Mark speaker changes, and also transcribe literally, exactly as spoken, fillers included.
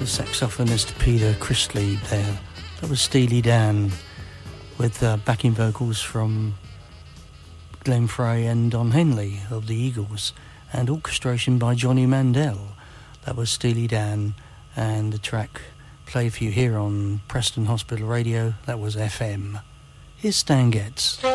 Speaker 1: saxophonist Peter Chrisley there. That was Steely Dan with uh, backing vocals from Glenn Frey and Don Henley of the Eagles and orchestration by Johnny Mandel. That was Steely Dan, and the track played for you here on Preston Hospital Radio, that was F M. Here's Stan Getz.